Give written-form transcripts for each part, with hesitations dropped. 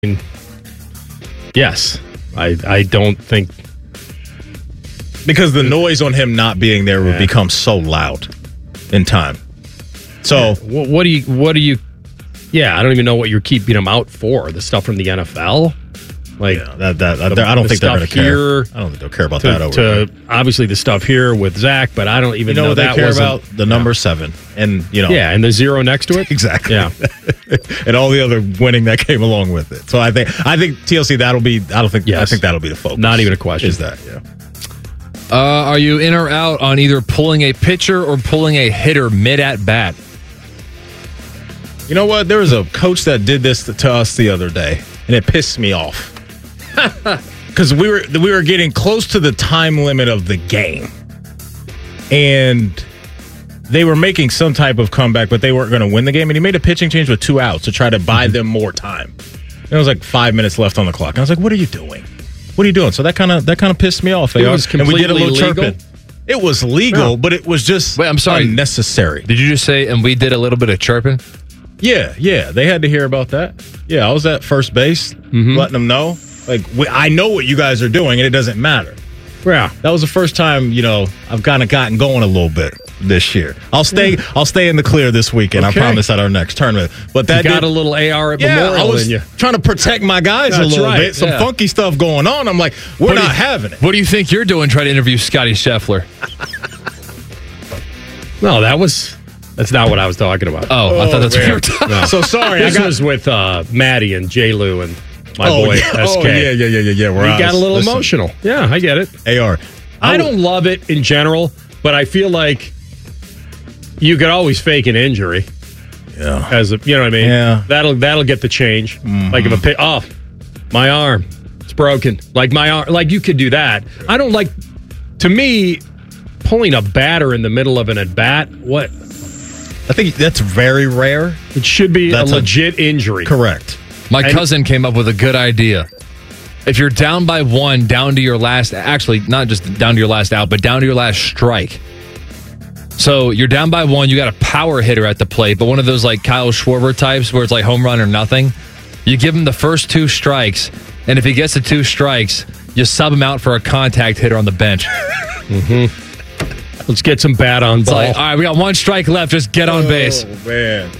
Yes. I don't think... Because the noise on him not being there would become so loud in time. So... What do you... Yeah, I don't even know what you're keeping him out for. The stuff from the NFL? Like, I don't think they're going to care. I don't think they'll care about that over obviously the stuff here with Zach, but I don't even know what that they care about? The number 7. And, and the 0 next to it? Exactly. Yeah. And all the other winning that came along with it. So I think TLC, that'll be, I think that'll be the focus. Not even a question. Is that, Are you in or out on either pulling a pitcher or pulling a hitter mid-at-bat? You know what? There was a coach that did this to us the other day, and it pissed me off. Because we were getting close to the time limit of the game. And they were making some type of comeback, but they weren't going to win the game. And he made a pitching change with 2 outs to try to buy them more time. And there was like 5 minutes left on the clock. And I was like, what are you doing? What are you doing? So that kind of pissed me off. It was completely and we did a little legal? chirping. It was legal, but it was just unnecessary. Did you just say, and we did a little bit of chirping? Yeah. They had to hear about that. Yeah, I was at first base, letting them know. Like, I know what you guys are doing, and it doesn't matter. Yeah. That was the first time, I've kind of gotten going a little bit this year. I'll stay in the clear this weekend, I promise, at our next tournament. But that got a little AR at Memorial I was in you. trying to protect my guys a little bit. Some funky stuff going on. I'm like, we're not having it. What do you think you're doing trying to interview Scotty Scheffler? No, that's not what I was talking about. Oh, I thought that's what you were talking about. So sorry. This was with Maddie and J-Lou and my boy SK. Oh, yeah. We got a little emotional. Yeah, I get it. AR. I don't love it in general, but I feel like you could always fake an injury. Yeah. You know what I mean? Yeah. That'll get the change. Like if my arm, it's broken. Like my arm, like you could do that. I don't like, to me, pulling a batter in the middle of an at-bat, what? I think that's very rare. It should be a legit injury. Correct. My cousin came up with a good idea. If you're down by 1, down to your last, actually, not just down to your last out, but down to your last strike. So you're down by 1, you got a power hitter at the plate, but one of those like Kyle Schwarber types where it's like home run or nothing. You give him the first 2 strikes, and if he gets the 2 strikes, you sub him out for a contact hitter on the bench. Let's get some bat on ball. Like, all right, we got 1 strike left. Just get on base. Oh, man.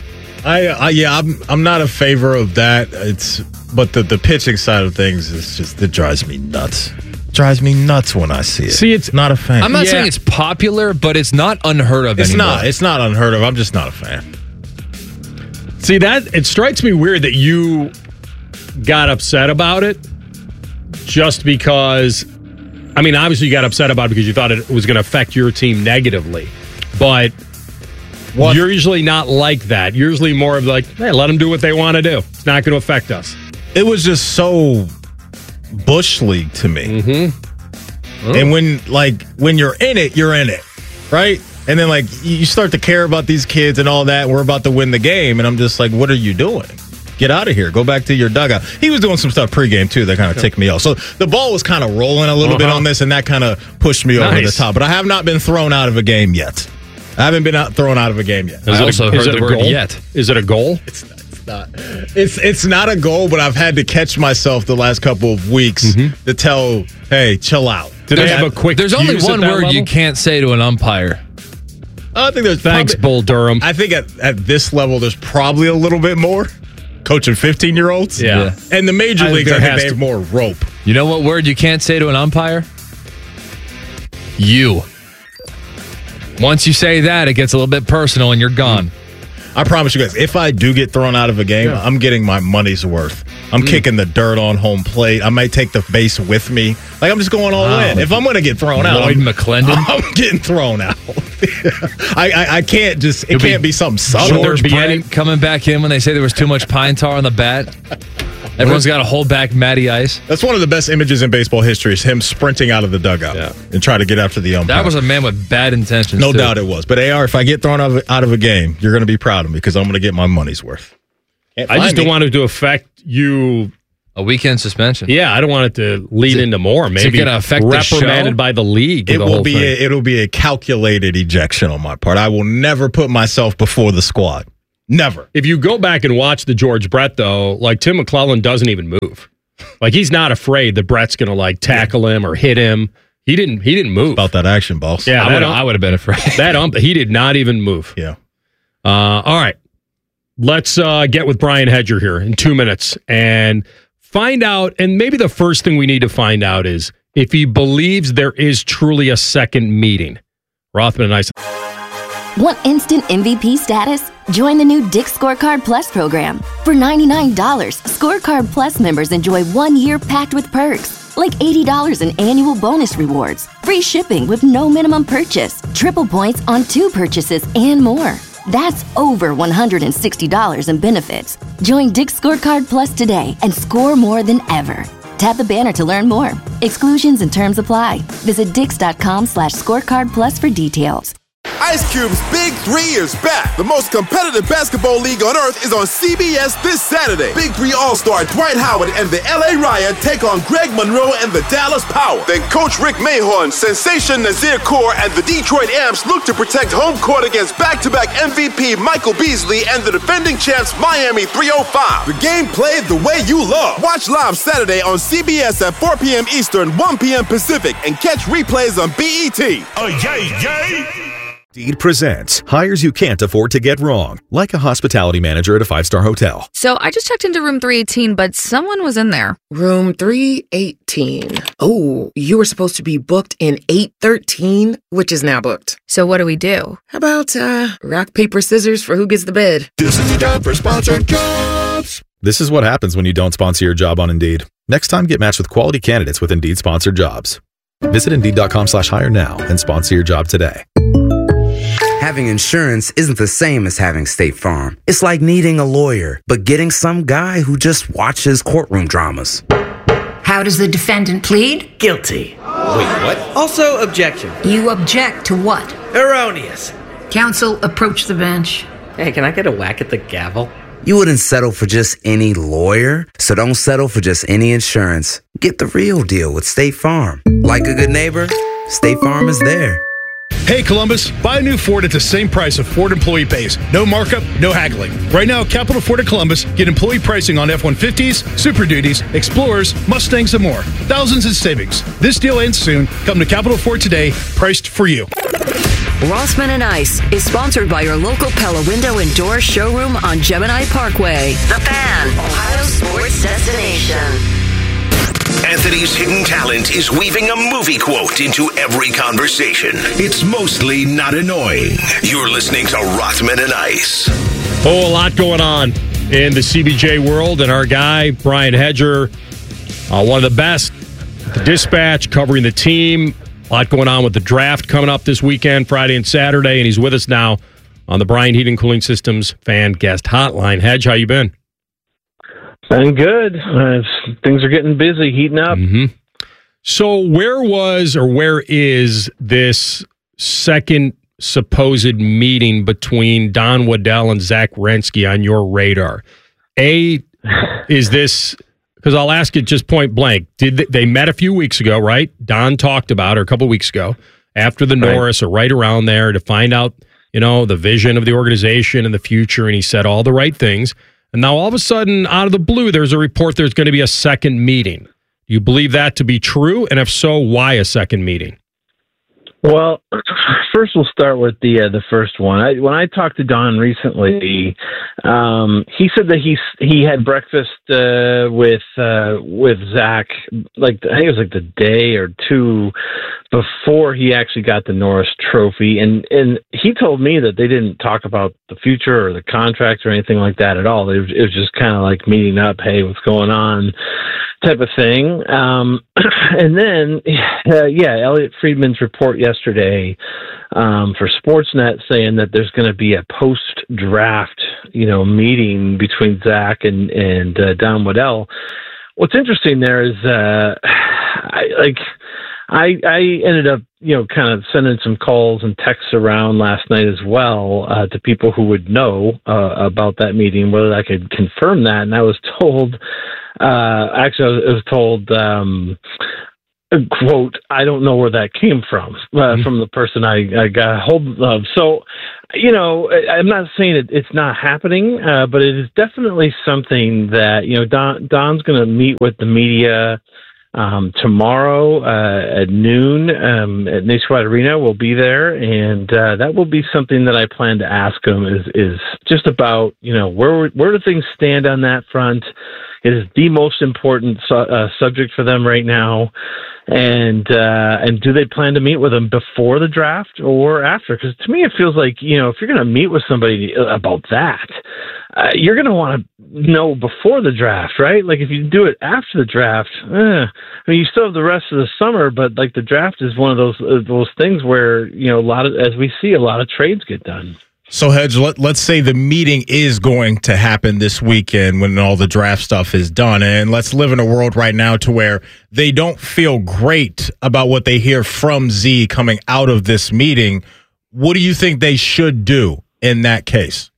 I'm not a favor of that. But the pitching side of things is just, it drives me nuts. Drives me nuts when I see it. See, it's not a fan. I'm not saying it's popular, but it's not unheard of anymore. It's not unheard of. I'm just not a fan. See, it strikes me weird that you got upset about it just because, I mean, obviously you got upset about it because you thought it was going to affect your team negatively. But you're usually not like that. You're usually more of like, hey, let them do what they want to do. It's not going to affect us. It was just so Bush League to me. Mm-hmm. Oh. And when you're in it, right? And then you start to care about these kids and all that. And we're about to win the game, and I'm just like, what are you doing? Get out of here. Go back to your dugout. He was doing some stuff pregame too that kind of ticked me off. So the ball was kind of rolling a little bit on this, and that kind of pushed me over the top. But I have not been thrown out of a game yet. I haven't been thrown out of a game yet. I also heard the word goal? yet. Is it a goal? It's not. It's not a goal, but I've had to catch myself the last couple of weeks to tell, hey, chill out. There's only one word you can't say to an umpire. I think there's Thanks, Bull Durham. I think at this level, there's probably a little bit more. Coaching 15-year-olds? Yeah. And the major leagues, I think they have more rope. You know what word you can't say to an umpire? You. Once you say that, it gets a little bit personal and you're gone. I promise you guys, if I do get thrown out of a game, I'm getting my money's worth. I'm kicking the dirt on home plate. I might take the base with me. I'm just going all in. If I'm going to get thrown out, Lloyd McClendon? I'm getting thrown out. I can't just, it can't be something subtle. George Brett coming back in when they say there was too much pine tar on the bat. Everyone's got to hold back Matty Ice. That's one of the best images in baseball history is him sprinting out of the dugout and try to get after the umpire. That was a man with bad intentions, No doubt it was. But AR, if I get thrown out of a game, you're going to be proud of me because I'm going to get my money's worth. I just don't want it to affect you. A weekend suspension. Yeah, I don't want it to lead into more. Maybe going to affect reprimanded by the league. It'll be a calculated ejection on my part. I will never put myself before the squad. Never. If you go back and watch the George Brett, though, like Tim McClellan doesn't even move. Like he's not afraid that Brett's going to like tackle him or hit him. He didn't move. About that action, boss. Yeah, I would have been afraid. He did not even move. Yeah. All right. Let's get with Brian Hedger here in 2 minutes and find out. And maybe the first thing we need to find out is if he believes there is truly a second meeting. Rothman and I. Want instant MVP status? Join the new Dick's Scorecard Plus program. For $99, Scorecard Plus members enjoy 1 year packed with perks, like $80 in annual bonus rewards, free shipping with no minimum purchase, triple points on 2 purchases, and more. That's over $160 in benefits. Join Dick's Scorecard Plus today and score more than ever. Tap the banner to learn more. Exclusions and terms apply. Visit dix.com/scorecard plus for details. Ice Cube's Big 3 is back. The most competitive basketball league on earth is on CBS this Saturday. Big 3 All-Star Dwight Howard and the LA Riot take on Greg Monroe and the Dallas Power. Then Coach Rick Mahorn, Sensation Nazir Kaur, and the Detroit Amps look to protect home court against back-to-back MVP Michael Beasley and the defending champs Miami 305. The game played the way you love. Watch live Saturday on CBS at 4 p.m. Eastern, 1 p.m. Pacific, and catch replays on BET. Oh, yay! Indeed presents hires you can't afford to get wrong, like a hospitality manager at a 5-star hotel. So I just checked into room 318, but someone was in there. Room 318. Oh, you were supposed to be booked in 813, which is now booked. So what do we do? How about rock, paper, scissors for who gets the bid? This is the time for sponsored jobs. This is what happens when you don't sponsor your job on Indeed. Next time, get matched with quality candidates with Indeed sponsored jobs. Visit Indeed.com/hire now and sponsor your job today. Having insurance isn't the same as having State Farm. It's like needing a lawyer, but getting some guy who just watches courtroom dramas. How does the defendant plead? Guilty. Wait, what? Also, objection. You object to what? Erroneous. Counsel, approach the bench. Hey, can I get a whack at the gavel? You wouldn't settle for just any lawyer, so don't settle for just any insurance. Get the real deal with State Farm. Like a good neighbor, State Farm is there. Hey Columbus, buy a new Ford at the same price a Ford employee pays. No markup, no haggling. Right now, Capital Ford at Columbus, get employee pricing on F-150s, Super Duties, Explorers, Mustangs, and more. Thousands in savings. This deal ends soon. Come to Capital Ford today, priced for you. Rothman and Ice is sponsored by your local Pella Window and Door showroom on Gemini Parkway. The Fan, Ohio sports destination. Anthony's hidden talent is weaving a movie quote into every conversation. It's mostly not annoying. You're listening to Rothman and Ice. Oh, a lot going on in the CBJ world, and our guy, Brian Hedger, one of the best at the Dispatch, covering the team. A lot going on with the draft coming up this weekend, Friday and Saturday, and he's with us now on the Brian Heating Cooling Systems Fan Guest Hotline. Hedge, how you been? I'm good. Things are getting busy, heating up. Mm-hmm. So where is this second supposed meeting between Don Waddell and Zach Werenski on your radar? Is this, because I'll ask you just point blank, they met a few weeks ago, right? Don talked about it a couple weeks ago after the Norris or right around there to find out, the vision of the organization and the future, and he said all the right things. And now all of a sudden, out of the blue, there's a report there's going to be a second meeting. Do you believe that to be true? And if so, why a second meeting? Well, first we'll start with the first one. When I talked to Don recently, he said that he had breakfast with Zach, I think it was like the day or two before he actually got the Norris Trophy, and he told me that they didn't talk about the future or the contract or anything like that at all. It was just kind of like meeting up, hey, what's going on, type of thing. And then, Elliot Friedman's report yesterday for Sportsnet saying that there's going to be a post-draft, meeting between Zach and Don Waddell. What's interesting there is I ended up, kind of sending some calls and texts around last night as well to people who would know about that meeting, whether I could confirm that. And I was told, I was told quote, I don't know where that came from the person I got hold of. So, I'm not saying it's not happening, but it is definitely something that, Don's going to meet with the media tomorrow at noon at Nationwide Arena. We'll be there, and that will be something that I plan to ask him is just about, where do things stand on that front. It is the most important subject for them right now. And do they plan to meet with him before the draft or after? Because to me, it feels like, if you're going to meet with somebody about that, you're going to want to know before the draft, right? Like if you do it after the draft, you still have the rest of the summer, but like the draft is one of those things where, as we see, a lot of trades get done. So, Hedge, let's say the meeting is going to happen this weekend when all the draft stuff is done. And let's live in a world right now to where they don't feel great about what they hear from Z coming out of this meeting. What do you think they should do in that case?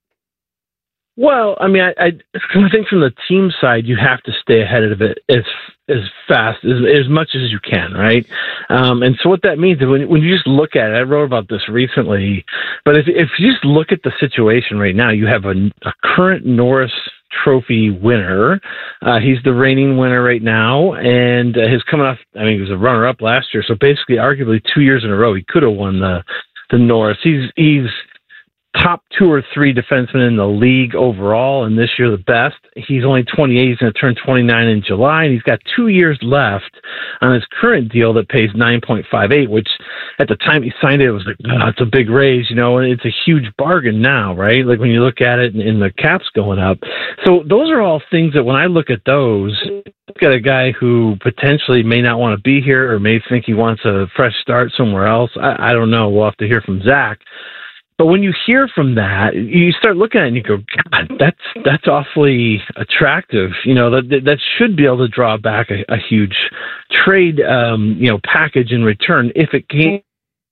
Well, I mean, I think from the team side, you have to stay ahead of it as fast as much as you can, right? And so what that means is when you just look at it, I wrote about this recently, but if you just look at the situation right now, you have a current Norris Trophy winner. He's the reigning winner right now, and he's coming off. I mean, he was a runner-up last year, so basically, arguably 2 years in a row, he could have won the Norris. He's top 2 or 3 defensemen in the league overall, and this year the best. He's only 28. He's going to turn 29 in July, and he's got 2 years left on his current deal that pays $9.58, which at the time he signed it was like, it's a big raise, and it's a huge bargain now, right? Like when you look at it and the cap's going up. So those are all things that when I look at those, look at a guy who potentially may not want to be here or may think he wants a fresh start somewhere else. I don't know. We'll have to hear from Zach. But when you hear from that, you start looking at it and you go, God, that's awfully attractive. That should be able to draw back a huge trade, package in return if it can.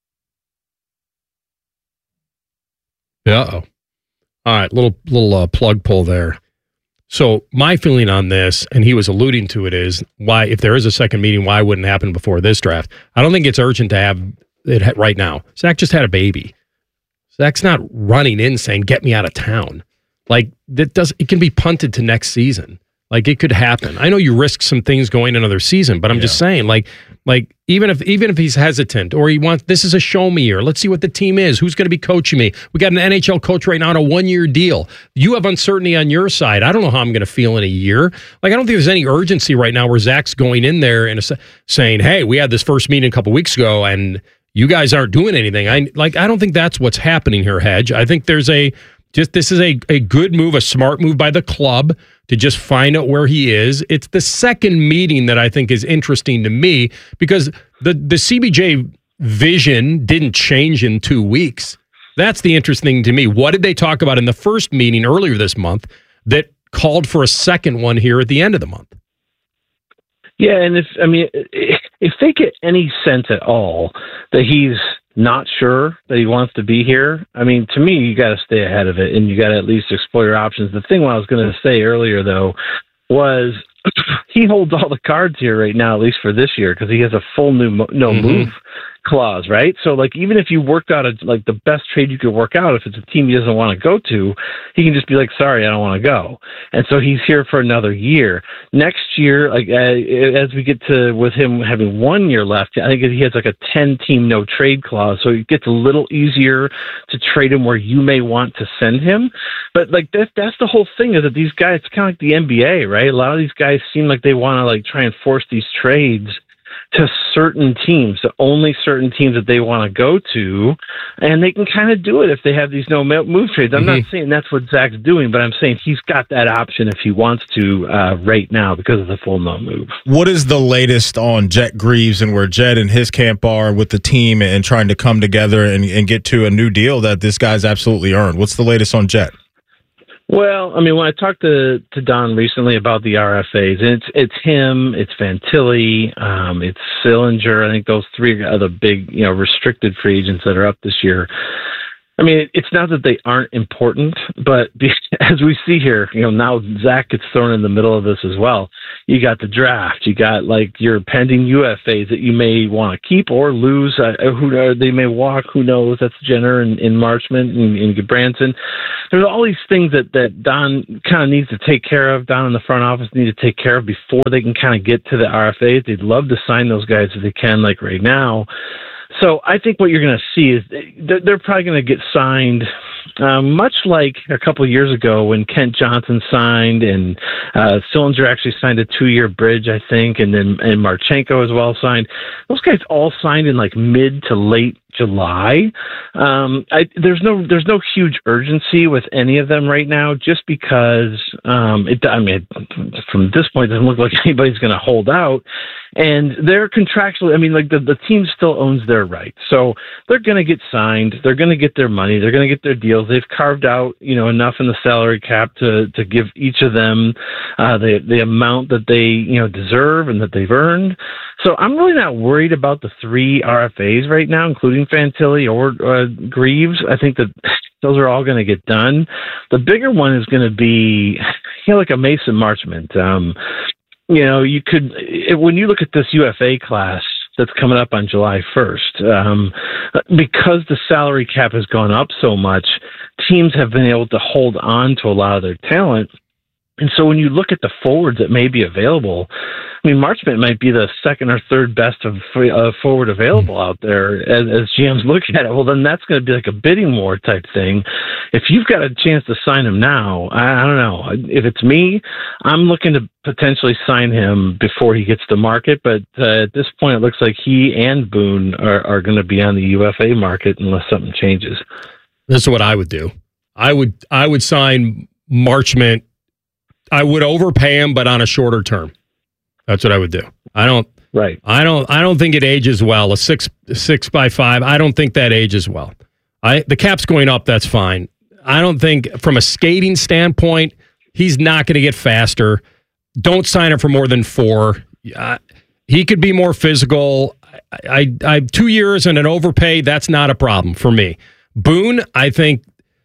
Uh-oh. All right, little plug pull there. So my feeling on this, and he was alluding to it, is why, if there is a second meeting, why wouldn't it happen before this draft? I don't think it's urgent to have it right now. Zach just had a baby. Zach's not running in saying, get me out of town. Like, it can be punted to next season. Like, it could happen. I know you risk some things going another season, but I'm just saying, like even if he's hesitant or he wants, this is a show me year. Let's see what the team is. Who's going to be coaching me? We got an NHL coach right now on a 1-year deal. You have uncertainty on your side. I don't know how I'm going to feel in a year. Like, I don't think there's any urgency right now where Zach's going in there and saying, hey, we had this first meeting a couple weeks ago and you guys aren't doing anything. I don't think that's what's happening here, Hedge. I think this is a good move, a smart move by the club to just find out where he is. It's the second meeting that I think is interesting to me because the CBJ vision didn't change in 2 weeks. That's the interesting thing to me. What did they talk about in the first meeting earlier this month that called for a second one here at the end of the month? Yeah, and if they get any sense at all that he's not sure that he wants to be here, I mean, to me, you got to stay ahead of it and you got to at least explore your options. The thing I was going to say earlier, though, was he holds all the cards here right now, at least for this year, because he has a full no move clause, right? So, like, even if you worked out the best trade you could work out, if it's a team he doesn't want to go to, he can just be like, sorry, I don't want to go. And so he's here for another year. Next year, like as we get to with him having 1 year left, I think he has like a 10-team no trade clause, so it gets a little easier to trade him where you may want to send him. But like that's the whole thing, is that these guys, it's kind of like the NBA, right? A lot of these guys seem like they want to like try and force these trades to certain teams, to only certain teams that they want to go to, and they can kind of do it if they have these no move trades. I'm not saying that's what Zach's doing, but I'm saying he's got that option if he wants to right now because of the full no move. What is the latest on Jet Greaves and where Jet and his camp are with the team and trying to come together and get to a new deal that this guy's absolutely earned? What's the latest on Jet? Well, I mean, when I talked to Don recently about the RFAs, and it's him, it's Fantilli, it's Sillinger. I think those three are the big, restricted free agents that are up this year. I mean, it's not that they aren't important, but as we see here, now Zach gets thrown in the middle of this as well. You got the draft. You got your pending UFAs that you may want to keep or lose. They may walk. Who knows? That's Jenner and Marchment and Gudbranson. There's all these things that Don kind of needs to take care of. Don in the front office need to take care of before they can kind of get to the RFAs. They'd love to sign those guys if they can, like right now. So I think what you're going to see is they're probably going to get signed, much like a couple of years ago when Kent Johnson signed and Sillinger actually signed a 2-year bridge, I think, and Marchenko as well signed. Those guys all signed in mid to late July. There's no huge urgency with any of them right now, just because from this point, it doesn't look like anybody's going to hold out, and they're contractually. The team still owns their rights, so they're going to get signed. They're going to get their money. They're going to get their deals. They've carved out enough in the salary cap to give each of them the amount that they deserve and that they've earned. So I'm really not worried about the 3 RFAs right now, including Fantilli or Greaves. I think that those are all going to get done. The bigger one is going to be, like a Mason Marchment. You could, when you look at this UFA class that's coming up on July 1st, because the salary cap has gone up so much, teams have been able to hold on to a lot of their talent. And so when you look at the forwards that may be available, Marchment might be the second or third best of forward available out there as GMs look at it. Well, then that's going to be like a bidding war type thing. If you've got a chance to sign him now, I don't know. If it's me, I'm looking to potentially sign him before he gets to market. But at this point, it looks like he and Boone are going to be on the UFA market unless something changes. This is what I would do. I would sign Marchment. I would overpay him, but on a shorter term. That's what I would do. I don't think it ages well. A 6x5. I don't think that ages well. The cap's going up. That's fine. I don't think from a skating standpoint, he's not going to get faster. Don't sign him for more than 4. He could be more physical. I 2 years and an overpay. That's not a problem for me. Boone, I think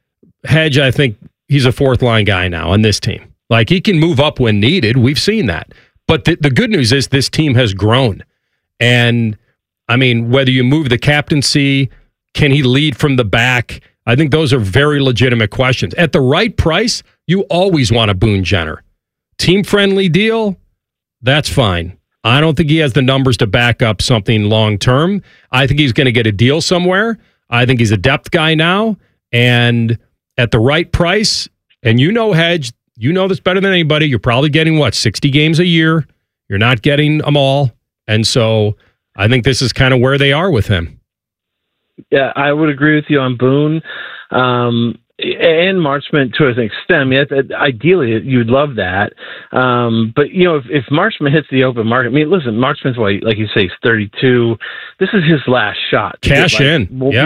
he's a 4th line guy now on this team. He can move up when needed. We've seen that. But the good news is this team has grown. And, whether you move the captaincy, can he lead from the back? I think those are very legitimate questions. At the right price, you always want a Boone Jenner. Team-friendly deal, that's fine. I don't think he has the numbers to back up something long-term. I think he's going to get a deal somewhere. I think he's a depth guy now. And at the right price, and Hedge, you know this better than anybody. You're probably getting, 60 games a year. You're not getting them all. And so I think this is kind of where they are with him. Yeah, I would agree with you on Boone. And Marchment to an extent. Ideally, you'd love that. But, if Marchment hits the open market, listen, Marchment's, like you say, he's 32. This is his last shot. Cash in.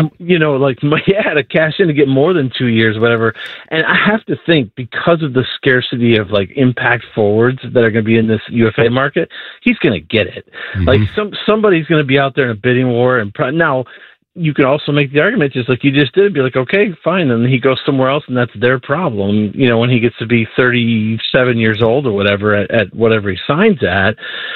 To cash in to get more than 2 years, whatever. And I have to think because of the scarcity of, impact forwards that are going to be in this UFA market, he's going to get it. Mm-hmm. Somebody's going to be out there in a bidding war. And now, you can also make the argument, just like you just did, be like, okay, fine, and he goes somewhere else, and that's their problem. When he gets to be 37 years old or whatever at whatever he signs at.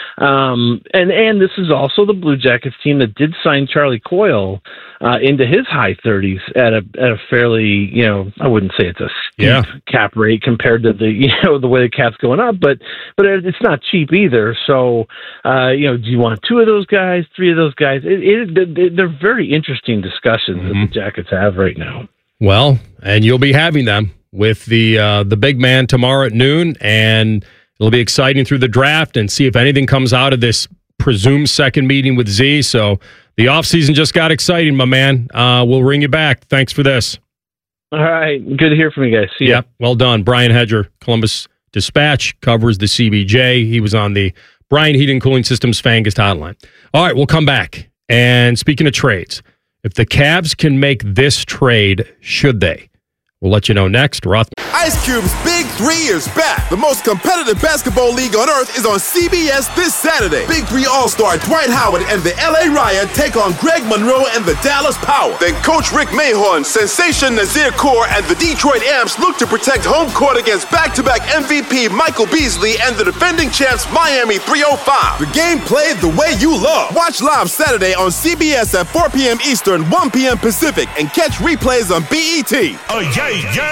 And this is also the Blue Jackets team that did sign Charlie Coyle into his high 30s at a fairly, I wouldn't say it's a steep cap rate compared to the way the cap's going up, but it's not cheap either. So, do you want 2 of those guys, 3 of those guys? They're very interesting discussions that the Jackets have right now. Well, and you'll be having them with the big man tomorrow at noon, and it'll be exciting through the draft and see if anything comes out of this presumed second meeting with Z. So the offseason just got exciting, my man. We'll ring you back. Thanks for this. All right. Good to hear from you guys. See ya. Well done. Brian Hedger, Columbus Dispatch, covers the CBJ. He was on the Brian Heating Cooling Systems Fangast hotline. All right, we'll come back. And speaking of trades, if the Cavs can make this trade, should they? We'll let you know next. Roth. Ice Cube's Big 3 is back. The most competitive basketball league on earth is on CBS this Saturday. Big 3 All-Star Dwight Howard and the LA Riot take on Greg Monroe and the Dallas Power. Then Coach Rick Mahorn, Sensation Nazir Kaur, and the Detroit Amps look to protect home court against back-to-back MVP Michael Beasley and the defending champs Miami 305. The game played the way you love. Watch live Saturday on CBS at 4 p.m. Eastern, 1 p.m. Pacific, and catch replays on BET. Oh, yay!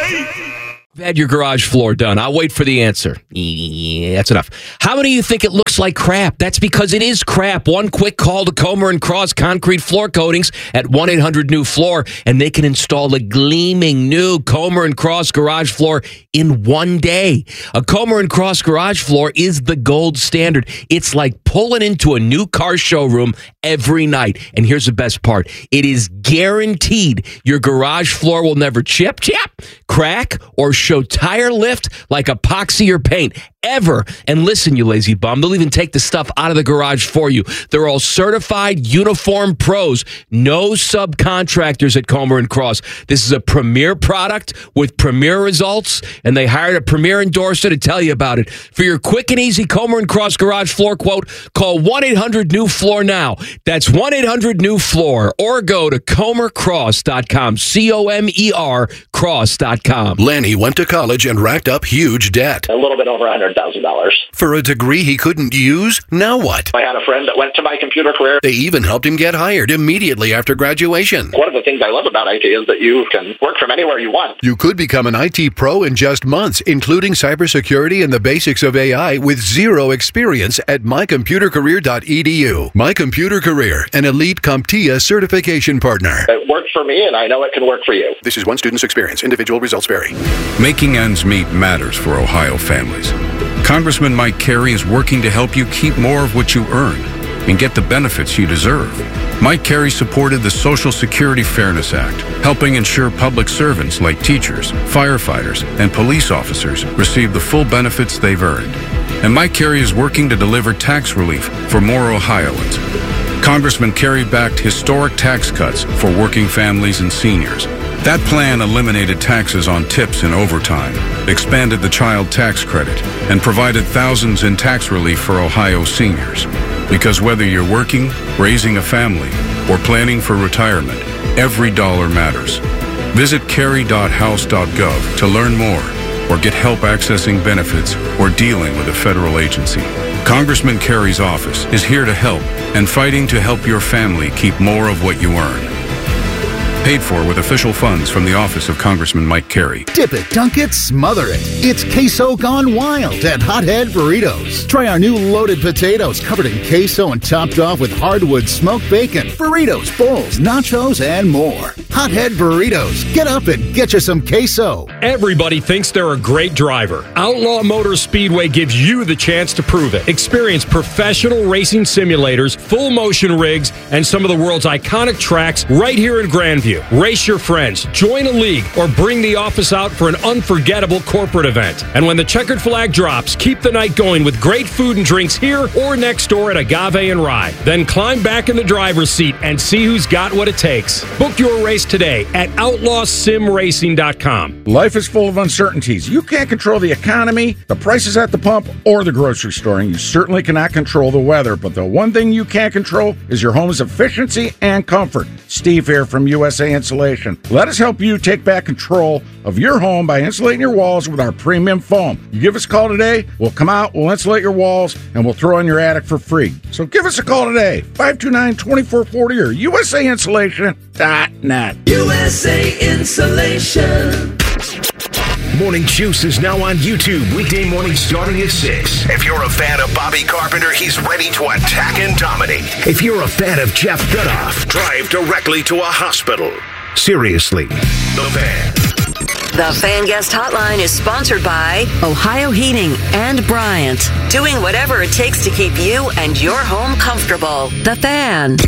Had your garage floor done. I'll wait for the answer. Yeah, that's enough. How many of you think it looks like crap? That's because it is crap. One quick call to Comer & Cross Concrete Floor Coatings at 1-800-NEW-FLOOR, and they can install a gleaming new Comer & Cross garage floor in one day. A Comer & Cross garage floor is the gold standard. It's like pulling into a new car showroom every night. And here's the best part. It is guaranteed your garage floor will never chip, crack, or show tire lift like epoxy or paint ever. And listen, you lazy bum, they'll even take the stuff out of the garage for you. They're all certified uniform pros, no subcontractors at Comer & Cross. This is a premier product with premier results, and they hired a premier endorser to tell you about it. For your quick and easy Comer & Cross garage floor quote, call 1-800-NEW-FLOOR now. That's 1-800-NEW-FLOOR, or go to comercross.com, COMER cross.com. Lanny went to college and racked up huge debt. A little bit over $100,000. For a degree he couldn't use? Now what? I had a friend that went to My Computer Career. They even helped him get hired immediately after graduation. One of the things I love about IT is that you can work from anywhere you want. You could become an IT pro in just months, including cybersecurity and the basics of AI with zero experience at mycomputercareer.edu. My Computer Career, an elite CompTIA certification partner. It worked for me, and I know it can work for you. This is one student's experience. Individual results vary. Making ends meet matters for Ohio families. Congressman Mike Carey is working to help you keep more of what you earn and get the benefits you deserve. Mike Carey supported the Social Security Fairness Act, helping ensure public servants like teachers, firefighters, and police officers receive the full benefits they've earned. And Mike Carey is working to deliver tax relief for more Ohioans. Congressman Carey backed historic tax cuts for working families and seniors. That plan eliminated taxes on tips and overtime, expanded the child tax credit, and provided thousands in tax relief for Ohio seniors. Because whether you're working, raising a family, or planning for retirement, every dollar matters. Visit carey.house.gov to learn more or get help accessing benefits or dealing with a federal agency. Congressman Carey's office is here to help and fighting to help your family keep more of what you earn. Paid for with official funds from the office of Congressman Mike Carey. Dip it, dunk it, smother it. It's queso gone wild at Hothead Burritos. Try our new loaded potatoes covered in queso and topped off with hardwood smoked bacon, burritos, bowls, nachos, and more. Hothead Burritos. Get up and get you some queso. Everybody thinks they're a great driver. Outlaw Motor Speedway gives you the chance to prove it. Experience professional racing simulators, full motion rigs, and some of the world's iconic tracks right here in Grandview. Race your friends, join a league, or bring the office out for an unforgettable corporate event. And when the checkered flag drops, keep the night going with great food and drinks here or next door at Agave and Rye. Then climb back in the driver's seat and see who's got what it takes. Book your race today at outlawsimracing.com. Life is full of uncertainties. You can't control the economy, the prices at the pump, or the grocery store, and you certainly cannot control the weather. But the one thing you can control is your home's efficiency and comfort. Steve here from USA Insulation. Let us help you take back control of your home by insulating your walls with our premium foam. You give us a call today, we'll come out, we'll insulate your walls, and we'll throw in your attic for free. So give us a call today, 529-2440 or usainsulation.net. USA Insulation. Morning Juice is now on YouTube, weekday mornings starting at 6. If you're a fan of Bobby Carpenter, he's ready to attack and dominate. If you're a fan of Jeff Goodoff, drive directly to a hospital. Seriously, The Fan. The Fan Guest Hotline is sponsored by Ohio Heating and Bryant. Doing whatever it takes to keep you and your home comfortable. The Fan.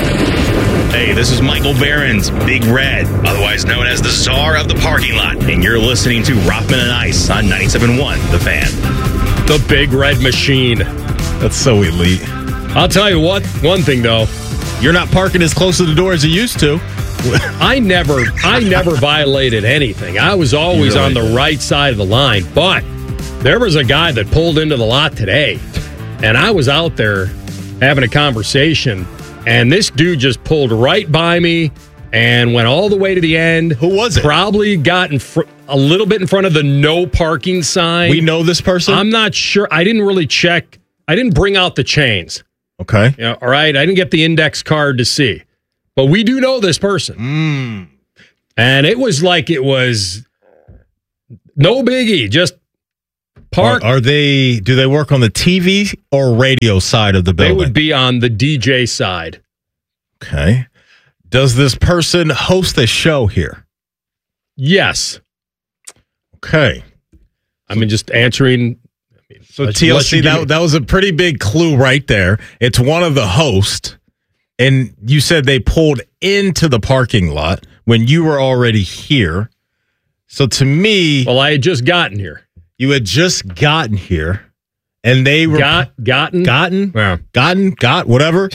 Hey, this is Michael Behrens, Big Red, otherwise known as the czar of the parking lot, and you're listening to Rothman and Ice on 97.1 The Fan. The Big Red Machine. That's so elite. I'll tell you what, one thing though. You're not parking as close to the door as you used to. I never violated anything. I was always on the right side of the line. But there was a guy that pulled into the lot today, and I was out there having a conversation, and this dude just pulled right by me and went all the way to the end. Who was it? Probably got a little bit in front of the no parking sign. We know this person? I'm not sure. I didn't really check. I didn't bring out the chains. Okay. All right. I didn't get the index card to see. But we do know this person. And it was like it was no biggie. Just park. Do they work on the TV or radio side of the building? They would be on the DJ side. Okay. Does this person host a show here? Yes. Okay. I mean, just answering. So TLC, that was a pretty big clue right there. It's one of the hosts, and you said they pulled into the parking lot when you were already here. So to me... Well, I had just gotten here. You had just gotten here, and they were... Gotten? Yeah. Got, whatever.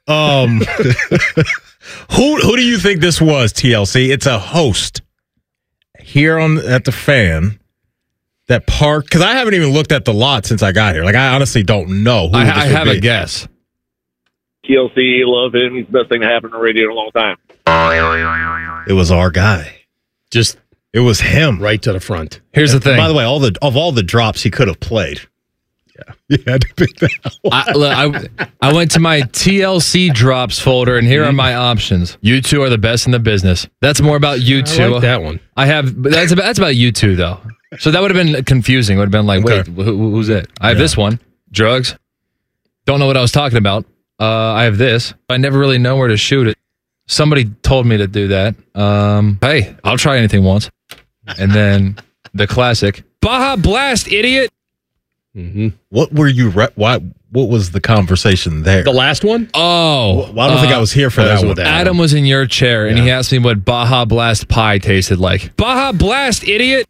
Who do you think this was, TLC? It's a host here at the Fan that parked, because I haven't even looked at the lot since I got here. Like, I honestly don't know who I have a guess. TLC, love him. He's the best thing to happen on radio in a long time. It was our guy. It was him. Right to the front. Here's the thing. By the way, of all the drops he could have played, you had to pick that one. I went to my TLC drops folder, and here are my options. You two are the best in the business. That's more about you two. I like that one. That's about you two, though. So that would have been confusing. Would have been like, wait, who's it? I have this one. Drugs. Don't know what I was talking about. I have this. I never really know where to shoot it. Somebody told me to do that. Hey, I'll try anything once. And then the classic Baja Blast, idiot. Mm-hmm. What were you? What was the conversation there? The last one? Oh, well, I don't think I was here for that one. Adam was in your chair, and he asked me what Baja Blast pie tasted like. Baja Blast, idiot.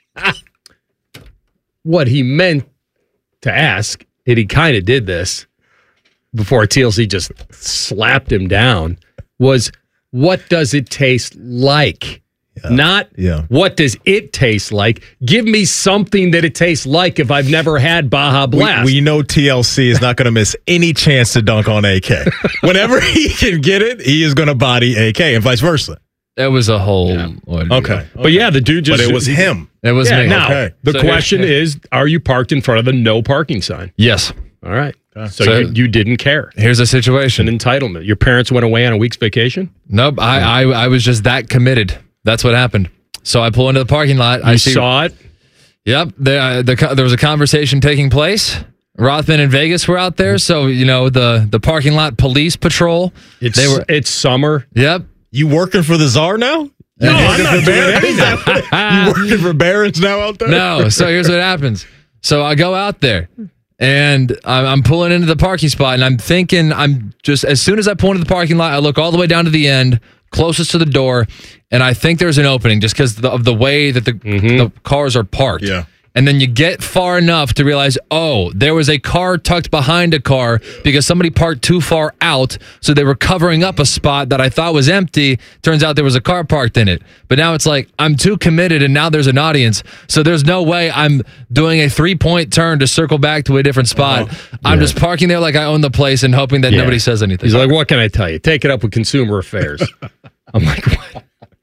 What he meant to ask, and he kind of did this before TLC just slapped him down, was what does it taste like? Not what does it taste like? Give me something that it tastes like if I've never had Baja Blast. We know TLC is not going to miss any chance to dunk on AK. Whenever he can get it, he is going to body AK and vice versa. That was a whole... Okay. But yeah, the dude just... But it was him. It was me. Now, the question is, are you parked in front of the no parking sign? Yes. All right. So you didn't care. Here's the situation. An entitlement. Your parents went away on a week's vacation? Nope. I was just that committed. That's what happened. So I pull into the parking lot. I saw it? Yep. There was a conversation taking place. Rothman and Vegas were out there. So, the parking lot police patrol. It's summer. Yep. You working for the Czar now? No, I'm not doing anything. You working for Barron's now out there? No. So here's what happens. So I go out there. And I'm pulling into the parking spot, and I'm thinking, as soon as I pull into the parking lot, I look all the way down to the end, closest to the door, and I think there's an opening just because of the way that the cars are parked. Yeah. And then you get far enough to realize, there was a car tucked behind a car because somebody parked too far out, so they were covering up a spot that I thought was empty. Turns out there was a car parked in it. But now it's like, I'm too committed, and now there's an audience, so there's no way I'm doing a 3-point turn to circle back to a different spot. I'm just parking there like I own the place and hoping that nobody says anything. He's like, what can I tell you? Take it up with Consumer Affairs. I'm like, what?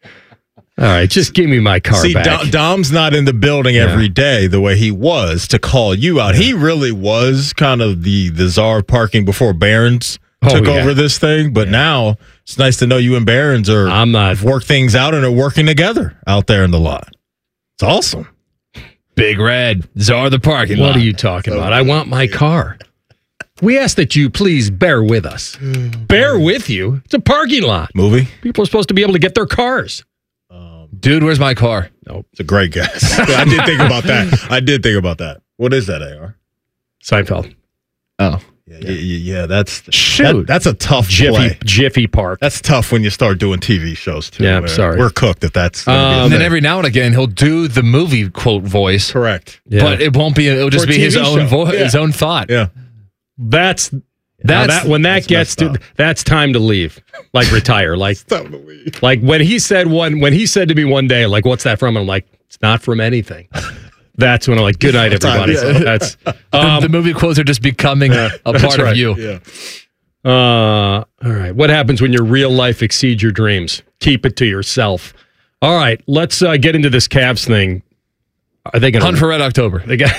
All right, just give me my car back. Dom's not in the building every day the way he was to call you out. He really was kind of the czar parking before Barron's took over this thing. But now it's nice to know you and Barron's work things out and are working together out there in the lot. It's awesome. Big Red, czar the parking lot. What are you talking about? I want my car. We ask that you please bear with us. Bear with you? It's a parking lot. Movie? People are supposed to be able to get their cars. Dude, where's my car? Nope. It's a great guess. I did think about that. What is that, AR? Seinfeld. Oh. Yeah, that's... Shoot. That's a tough play. Jiffy Park. That's tough when you start doing TV shows, too. Yeah, I'm sorry. We're cooked if that's... And then every now and again, he'll do the movie quote voice. Correct. But it won't be... It'll just be his own voice, his own thought. Yeah. That's When that gets to, that's time to leave. Like retire. Like time to leave. Like when he said to me one day, like, what's that from? And I'm like, it's not from anything. That's when I'm like, good night, everybody. So that's the movie quotes are just becoming a part of you. Yeah. All right. What happens when your real life exceeds your dreams? Keep it to yourself. All right. Let's get into this Cavs thing. Are they going to Hunt for Red October? They got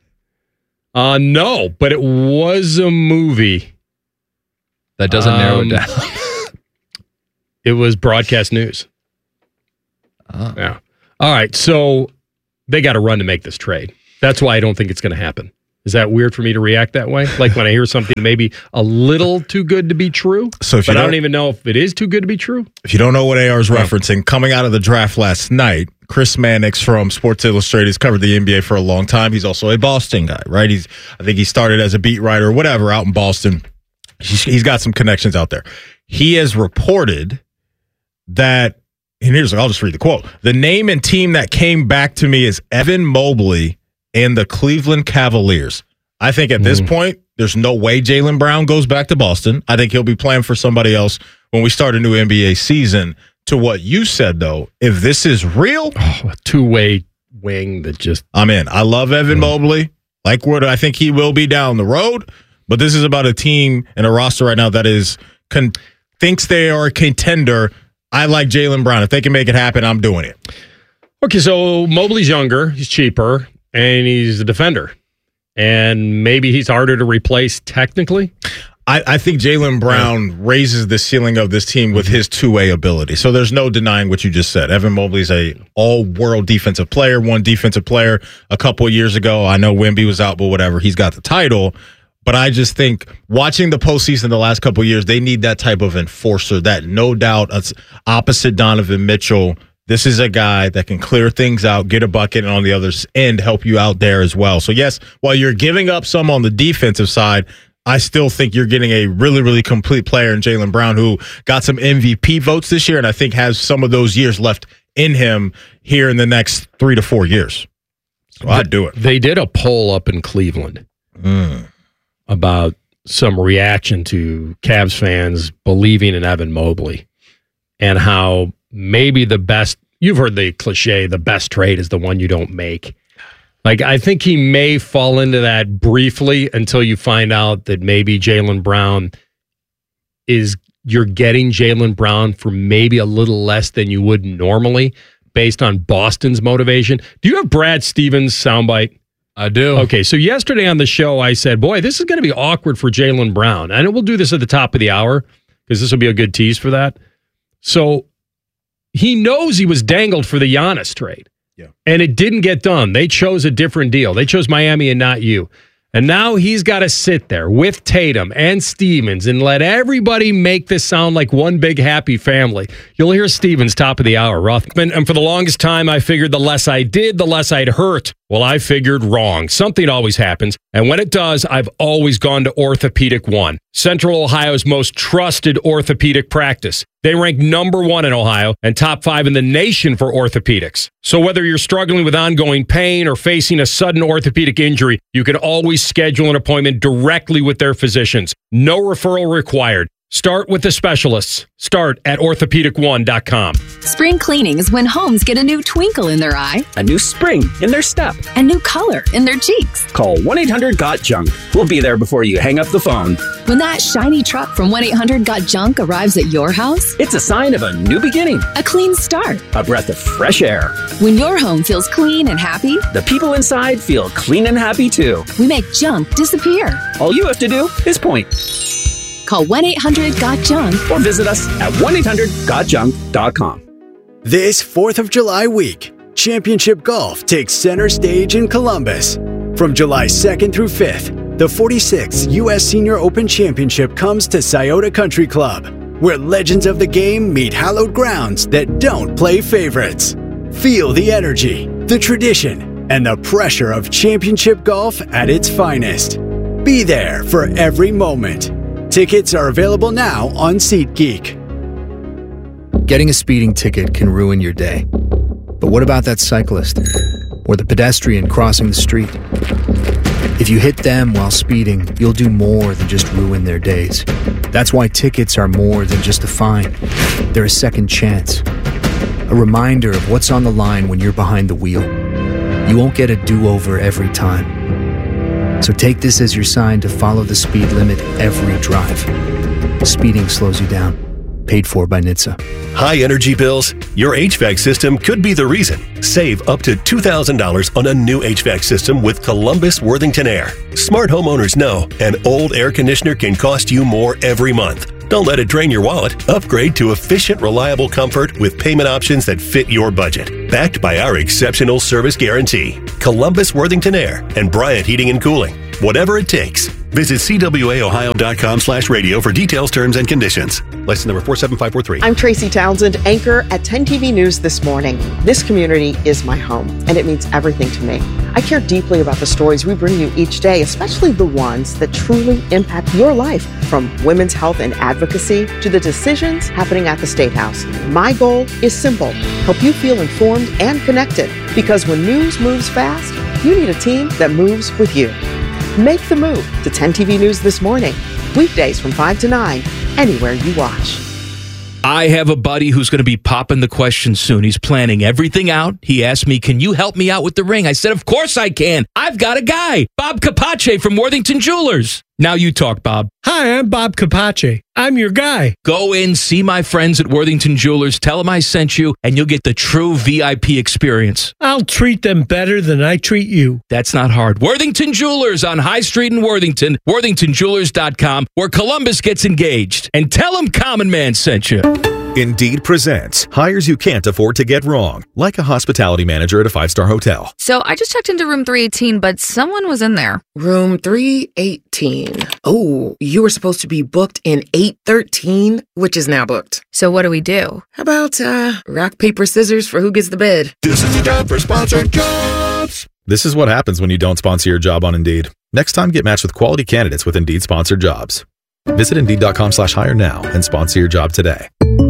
no, but it was a movie. That doesn't narrow it down. It was broadcast news. Oh. Yeah. All right. So they got to run to make this trade. That's why I don't think it's going to happen. Is that weird for me to react that way? Like when I hear something maybe a little too good to be true, So if but you I don't don't even know if it is too good to be true. If you don't know what AR is referencing, coming out of the draft last night, Chris Mannix from Sports Illustrated has covered the NBA for a long time. He's also a Boston guy, right? I think he started as a beat writer or whatever out in Boston. He's got some connections out there. He has reported that, and I'll just read the quote. The name and team that came back to me is Evan Mobley and the Cleveland Cavaliers. I think at this point, there's no way Jaylen Brown goes back to Boston. I think he'll be playing for somebody else when we start a new NBA season. To what you said, though, if this is real, a two-way wing that just... I'm in. I love Evan Mobley. Like what I think he will be down the road, but this is about a team and a roster right now that is thinks they are a contender. I like Jaylen Brown. If they can make it happen, I'm doing it. Okay, so Mobley's younger, he's cheaper, and he's a defender. And maybe he's harder to replace technically. I think Jaylen Brown raises the ceiling of this team with his two-way ability. So there's no denying what you just said. Evan Mobley's a all-world defensive player, won defensive player a couple of years ago. I know Wemby was out, but whatever. He's got the title. But I just think watching the postseason the last couple of years, they need that type of enforcer, that no doubt opposite Donovan Mitchell. This is a guy that can clear things out, get a bucket, and on the other end, help you out there as well. So, yes, while you're giving up some on the defensive side, I still think you're getting a really, really complete player in Jaylen Brown who got some MVP votes this year and I think has some of those years left in him here in the next 3 to 4 years. So I'd do it. They did a poll up in Cleveland about some reaction to Cavs fans believing in Evan Mobley and how maybe the best, you've heard the cliche, the best trade is the one you don't make. Like, I think he may fall into that briefly until you find out that maybe Jaylen Brown you're getting Jaylen Brown for maybe a little less than you would normally based on Boston's motivation. Do you have Brad Stevens' soundbite? I do. Okay, so yesterday on the show, I said, boy, this is going to be awkward for Jaylen Brown. And we'll do this at the top of the hour because this will be a good tease for that. So he knows he was dangled for the Giannis trade. Yeah. And it didn't get done. They chose a different deal. They chose Miami and not you. And now he's got to sit there with Tatum and Stevens and let everybody make this sound like one big happy family. You'll hear Stevens top of the hour, Rothman. And for the longest time, I figured the less I did, the less I'd hurt. Well, I figured wrong. Something always happens. And when it does, I've always gone to Orthopedic One, Central Ohio's most trusted orthopedic practice. They rank #1 in Ohio and top 5 in the nation for orthopedics. So whether you're struggling with ongoing pain or facing a sudden orthopedic injury, you can always schedule an appointment directly with their physicians. No referral required. Start with the specialists. Start at orthopedic1.com. Spring cleaning is when homes get a new twinkle in their eye, a new spring in their step, a new color in their cheeks. Call 1-800-GOT-JUNK. We'll be there before you hang up the phone. When that shiny truck from 1-800-GOT-JUNK arrives at your house, it's a sign of a new beginning, a clean start, a breath of fresh air. When your home feels clean and happy, the people inside feel clean and happy too. We make junk disappear. All you have to do is point. Call 1-800-GOT-JUNK or visit us at 1-800-GOT-JUNK.com. This 4th of July week, Championship Golf takes center stage in Columbus. From July 2nd through 5th, the 46th U.S. Senior Open Championship comes to Scioto Country Club, where legends of the game meet hallowed grounds that don't play favorites. Feel the energy, the tradition, and the pressure of championship golf at its finest. Be there for every moment. Tickets are available now on SeatGeek. Getting a speeding ticket can ruin your day. But what about that cyclist or the pedestrian crossing the street? If you hit them while speeding, you'll do more than just ruin their days. That's why tickets are more than just a fine. They're a second chance. A reminder of what's on the line when you're behind the wheel. You won't get a do-over every time. So take this as your sign to follow the speed limit every drive. Speeding slows you down. Paid for by NHTSA. High energy bills? Your HVAC system could be the reason. Save up to $2,000 on a new HVAC system with Columbus Worthington Air. Smart homeowners know an old air conditioner can cost you more every month. Don't let it drain your wallet. Upgrade to efficient, reliable comfort with payment options that fit your budget. Backed by our exceptional service guarantee. Columbus Worthington Air and Bryant Heating and Cooling. Whatever it takes. Visit cwaohio.com/radio for details, terms, and conditions. License number 47543. I'm Tracy Townsend, anchor at 10 TV News This Morning. This community is my home, and it means everything to me. I care deeply about the stories we bring you each day, especially the ones that truly impact your life, from women's health and advocacy to the decisions happening at the State House. My goal is simple: help you feel informed and connected, because when news moves fast, you need a team that moves with you. Make the move to 10 TV News This Morning, weekdays from 5 to 9, anywhere you watch. I have a buddy who's going to be popping the question soon. He's planning everything out. He asked me, can you help me out with the ring? I said, of course I can. I've got a guy, Bob Capace from Worthington Jewelers. Now you talk, Bob. Hi, I'm Bob Capace. I'm your guy. Go in, see my friends at Worthington Jewelers, tell them I sent you, and you'll get the true VIP experience. I'll treat them better than I treat you. That's not hard. Worthington Jewelers on High Street in Worthington, worthingtonjewelers.com, where Columbus gets engaged. And tell them Common Man sent you. Indeed presents hires you can't afford to get wrong, like a hospitality manager at a 5-star hotel. So I just checked into room 318, but someone was in there. Room 318. Oh, you were supposed to be booked in 813, which is now booked. So what do we do? How about rock, paper, scissors for who gets the bid? This is the job for sponsored jobs. This is what happens when you don't sponsor your job on Indeed. Next time, get matched with quality candidates with Indeed sponsored jobs. Visit Indeed.com/hire now and sponsor your job today.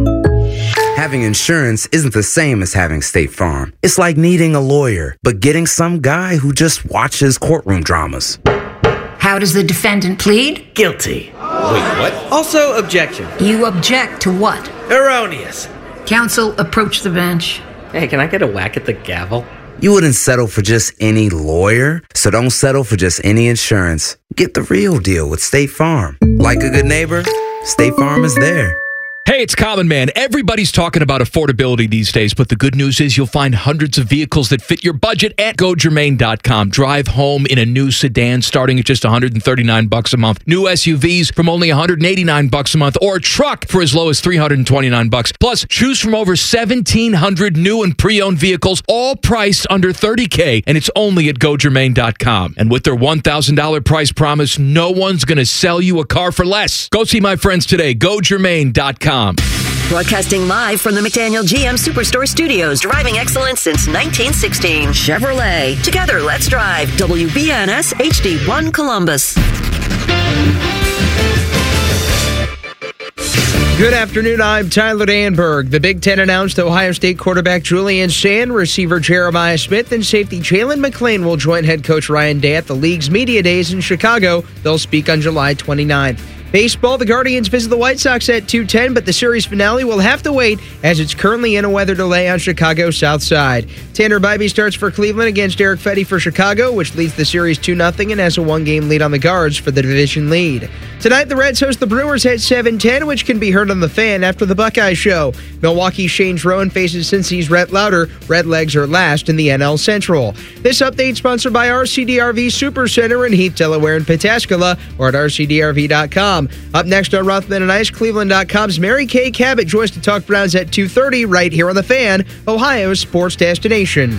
Having insurance isn't the same as having State Farm. It's like needing a lawyer, but getting some guy who just watches courtroom dramas. How does the defendant plead? Guilty. Wait, what? Also, objection. You object to what? Erroneous. Counsel, approach the bench. Hey, can I get a whack at the gavel? You wouldn't settle for just any lawyer, so don't settle for just any insurance. Get the real deal with State Farm. Like a good neighbor, State Farm is there. Hey, it's Common Man. Everybody's talking about affordability these days, but the good news is you'll find hundreds of vehicles that fit your budget at GoGermain.com. Drive home in a new sedan starting at just $139 a month. New SUVs from only $189 a month, or a truck for as low as $329. Plus, choose from over 1,700 new and pre-owned vehicles, all priced under $30K, and it's only at GoGermain.com. And with their $1,000 price promise, no one's going to sell you a car for less. Go see my friends today. GoGermain.com. Broadcasting live from the McDaniel GM Superstore Studios, driving excellence since 1916. Chevrolet. Together, let's drive. WBNS HD1 Columbus. Good afternoon, I'm Tyler Danberg. The Big Ten announced Ohio State quarterback Julian Sand, receiver Jeremiah Smith, and safety Jalen McClain will join head coach Ryan Day at the league's media days in Chicago. They'll speak on July 29th. Baseball, the Guardians visit the White Sox at 2:10, but the series finale will have to wait as it's currently in a weather delay on Chicago's south side. Tanner Bybee starts for Cleveland against Derek Fetty for Chicago, which leads the series 2-0 and has a one-game lead on the Guards for the division lead. Tonight, the Reds host the Brewers at 7:10, which can be heard on The Fan after the Buckeye Show. Milwaukee's Shane Rowan faces Cincy's Rhett Lauder. Redlegs are last in the NL Central. This update sponsored by RCDRV Supercenter in Heath, Delaware, and Pataskala, or at rcdrv.com. Up next on Rothman and Ice, Cleveland.com's Mary Kay Cabot joins to talk Browns at 2:30 right here on The Fan, Ohio's sports destination.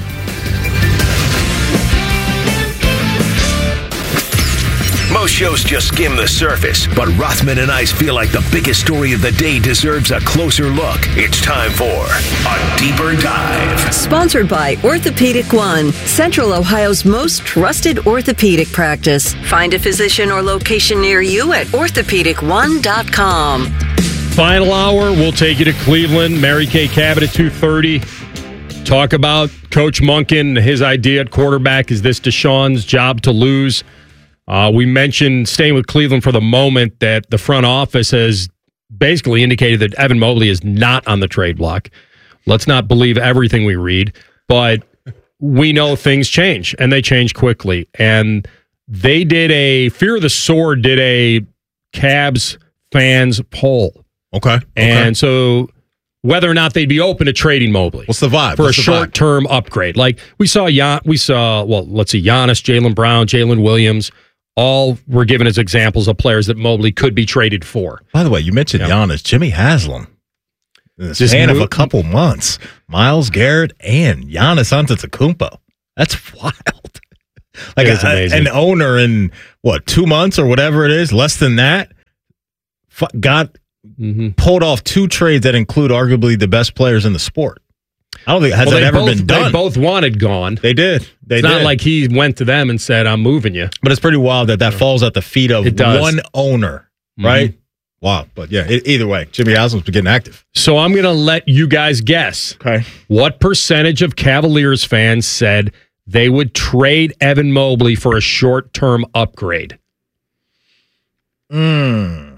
Most shows just skim the surface, but Rothman and Ice feel like the biggest story of the day deserves a closer look. It's time for a deeper dive. Sponsored by Orthopedic One, Central Ohio's most trusted orthopedic practice. Find a physician or location near you at orthopedic1.com. Final hour, we'll take you to Cleveland. Mary Kay Cabot at 2:30. Talk about Coach Monken, his idea at quarterback. Is this Deshaun's job to lose? We mentioned, staying with Cleveland for the moment, that the front office has basically indicated that Evan Mobley is not on the trade block. Let's not believe everything we read, but we know things change, and they change quickly. And they did Fear of the Sword did a Cavs fans poll. Okay. And so whether or not they'd be open to trading Mobley. What's the vibe? For a short-term upgrade. Like let's see, Giannis, Jaylen Brown, Jalen Williams, all were given as examples of players that Mobley could be traded for. By the way, you mentioned Giannis, Jimmy Haslam. In the span of a couple months, Myles Garrett and Giannis Antetokounmpo. That's wild. Like an owner in 2 months or whatever it is, less than that, got pulled off 2 trades that include arguably the best players in the sport. I don't think that ever been done. They both wanted gone. They did. It's not like he went to them and said, "I'm moving you." But it's pretty wild that falls at the feet of one owner, right? Wow. But yeah, either way, Jimmy Haslam's been getting active. So I'm going to let you guys guess. Okay. What percentage of Cavaliers fans said they would trade Evan Mobley for a short-term upgrade? Now,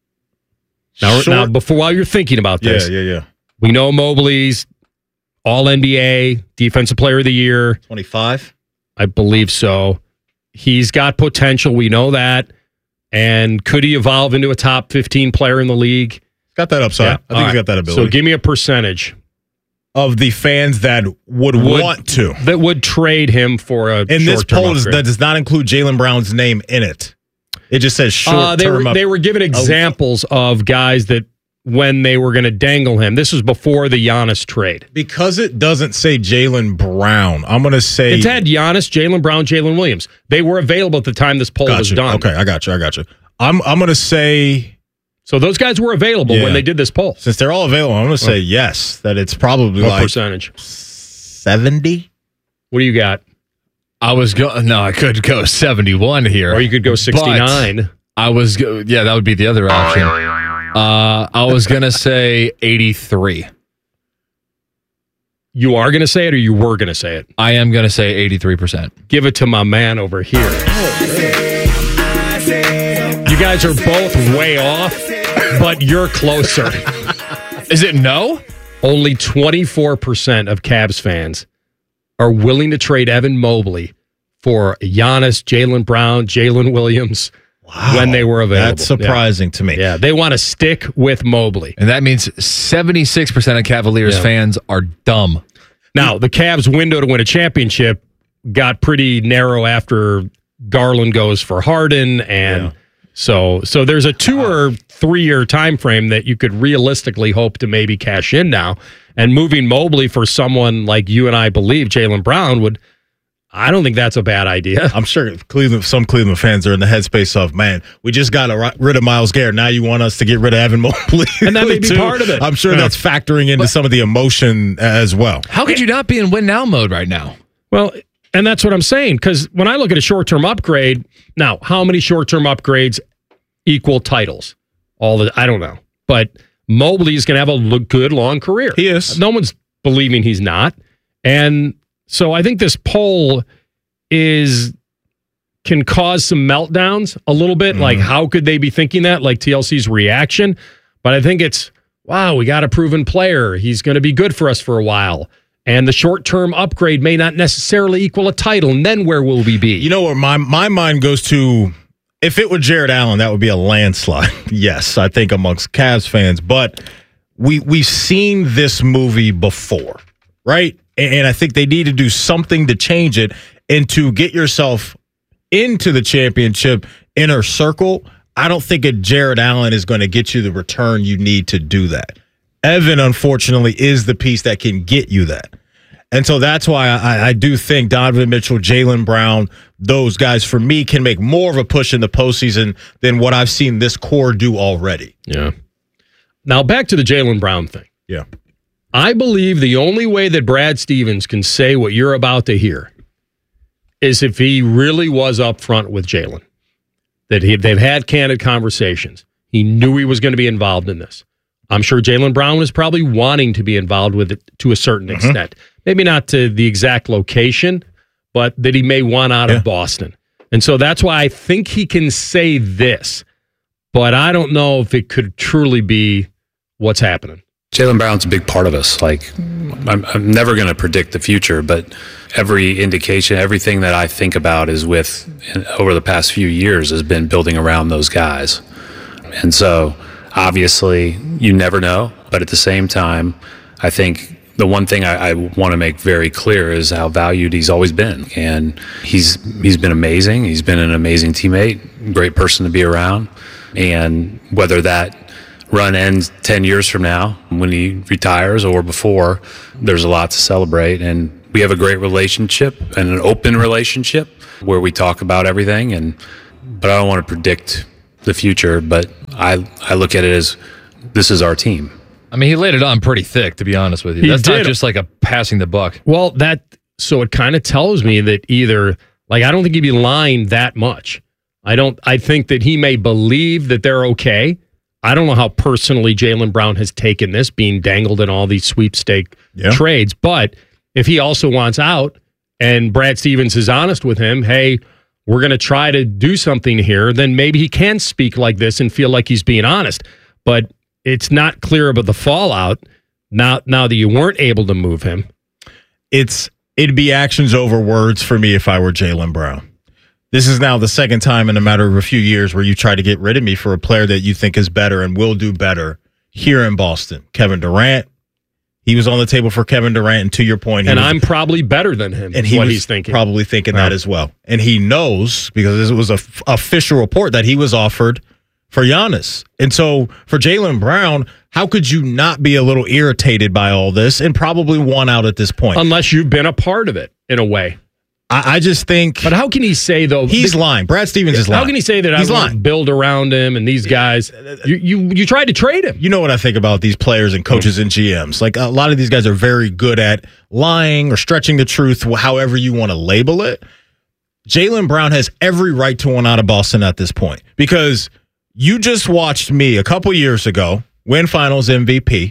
while you're thinking about this, we know Mobley's All-NBA, Defensive Player of the Year. 25? I believe so. He's got potential. We know that. And could he evolve into a top 15 player in the league? Got that upside. Yeah. I think he's got that ability. So give me a percentage of the fans that would want to. That would trade him for a in this poll that does not include Jaylen Brown's name in it. It just says short-term. They were given examples of guys that when they were going to dangle him. This was before the Giannis trade. Because it doesn't say Jaylen Brown, I'm going to say... It's had Giannis, Jaylen Brown, Jalen Williams. They were available at the time this poll was done. Okay, I got you. I'm going to say... So those guys were available when they did this poll. Since they're all available, I'm going to say yes, that it's probably what percentage? 70? What do you got? I could go 71 here. Or you could go 69. That would be the other option. I was going to say 83. You are going to say it or you were going to say it? I am going to say 83%. Give it to my man over here. You guys are both way off, but you're closer. Is it no? Only 24% of Cavs fans are willing to trade Evan Mobley for Giannis, Jaylen Brown, Jalen Williams when they were available. That's surprising to me. Yeah, they want to stick with Mobley. And that means 76% of Cavaliers fans are dumb. Now, the Cavs' window to win a championship got pretty narrow after Garland goes for Harden, and so there's a 2 or 3 year time frame that you could realistically hope to maybe cash in now. And moving Mobley for someone like you and I believe, Jaylen Brown, I don't think that's a bad idea. I'm sure some Cleveland fans are in the headspace of, man, we just got rid of Myles Garrett. Now you want us to get rid of Evan Mobley. And that may be part of it. I'm sure that's factoring into some of the emotion as well. How could you not be in win now mode right now? Well, and that's what I'm saying, because when I look at a short-term upgrade, now, how many short-term upgrades equal titles? I don't know. But Mobley is going to have a good, long career. He is. No one's believing he's not. And so I think this poll can cause some meltdowns a little bit. Like, how could they be thinking that? Like TLC's reaction. But I think it's, wow, we got a proven player. He's going to be good for us for a while. And the short-term upgrade may not necessarily equal a title. And then where will we be? You know where my mind goes to? If it were Jared Allen, that would be a landslide. Yes, I think amongst Cavs fans. But we've seen this movie before, right? And I think they need to do something to change it and to get yourself into the championship inner circle. I don't think a Jared Allen is going to get you the return you need to do that. Evan, unfortunately, is the piece that can get you that. And so that's why I do think Donovan Mitchell, Jaylen Brown, those guys, for me, can make more of a push in the postseason than what I've seen this core do already. Yeah. Now, back to the Jaylen Brown thing. Yeah. I believe the only way that Brad Stevens can say what you're about to hear is if he really was upfront with Jaylen. That they've had candid conversations. He knew he was going to be involved in this. I'm sure Jaylen Brown was probably wanting to be involved with it to a certain extent. Maybe not to the exact location, but that he may want out of Boston. And so that's why I think he can say this, but I don't know if it could truly be what's happening. Jaylen Brown's a big part of us. Like, I'm never going to predict the future, but every indication, everything that I think about is over the past few years has been building around those guys. And so, obviously, you never know, but at the same time, I think the one thing I want to make very clear is how valued he's always been. And he's been amazing. He's been an amazing teammate, great person to be around. And whether that run ends 10 years from now when he retires or before, there's a lot to celebrate. And we have a great relationship and an open relationship where we talk about everything. But I don't want to predict the future, but I look at it as this is our team. I mean, he laid it on pretty thick, to be honest with you. That's not just like a passing the buck. Well, so it kind of tells me that either, like, I don't think he'd be lying that much. I think that he may believe that they're okay. I don't know how personally Jaylen Brown has taken this, being dangled in all these sweepstake trades. But if he also wants out and Brad Stevens is honest with him, hey, we're going to try to do something here, then maybe he can speak like this and feel like he's being honest. But it's not clear about the fallout now that you weren't able to move him. It'd be actions over words for me if I were Jaylen Brown. This is now the second time in a matter of a few years where you try to get rid of me for a player that you think is better and will do better here in Boston. Kevin Durant. He was on the table for Kevin Durant, and to your point, I'm probably better than him. And he's thinking, probably thinking that as well. And he knows, because it was an official report, that he was offered for Giannis. And so for Jaylen Brown, how could you not be a little irritated by all this and probably want out at this point? Unless you've been a part of it in a way. I just think. But how can he say, though? He's lying. Brad Stevens is lying. How can he say that he's I won't build around him and these guys? You tried to trade him. You know what I think about these players and coaches and GMs. Like, a lot of these guys are very good at lying or stretching the truth, however you want to label it. Jaylen Brown has every right to want out of Boston at this point, because you just watched me a couple years ago win Finals MVP,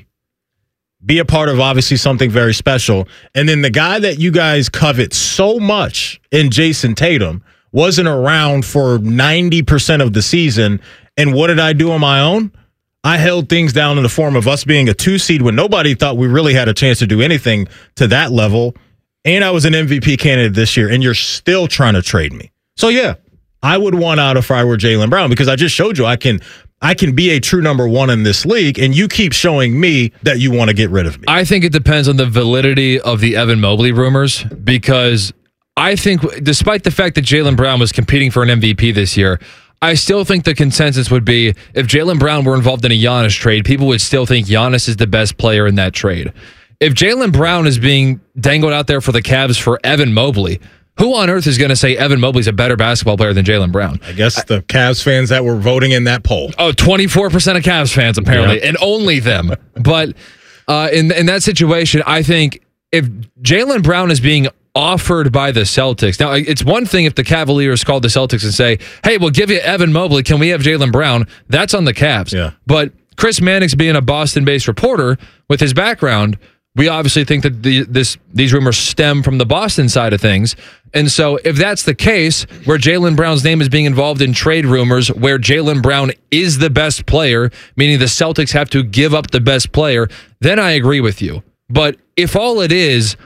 be a part of obviously something very special, and then the guy that you guys covet so much in Jason Tatum wasn't around for 90% of the season. And what did I do on my own? I held things down in the form of us being a 2 seed when nobody thought we really had a chance to do anything to that level. And I was an MVP candidate this year, and you're still trying to trade me. So yeah, I would want out if I were Jaylen Brown, because I just showed you I can be a true number one in this league, and you keep showing me that you want to get rid of me. I think it depends on the validity of the Evan Mobley rumors, because I think despite the fact that Jaylen Brown was competing for an MVP this year, I still think the consensus would be if Jaylen Brown were involved in a Giannis trade, people would still think Giannis is the best player in that trade. If Jaylen Brown is being dangled out there for the Cavs for Evan Mobley, who on earth is going to say Evan Mobley's a better basketball player than Jaylen Brown? I guess the Cavs fans that were voting in that poll. Oh, 24% of Cavs fans, apparently, and only them. But in that situation, I think if Jaylen Brown is being offered by the Celtics, now it's one thing if the Cavaliers called the Celtics and say, hey, we'll give you Evan Mobley, can we have Jaylen Brown? That's on the Cavs. Yeah. But Chris Mannix being a Boston-based reporter with his background, we obviously think that these rumors stem from the Boston side of things. And so if that's the case, where Jaylen Brown's name is being involved in trade rumors, where Jaylen Brown is the best player, meaning the Celtics have to give up the best player, then I agree with you. But if all it is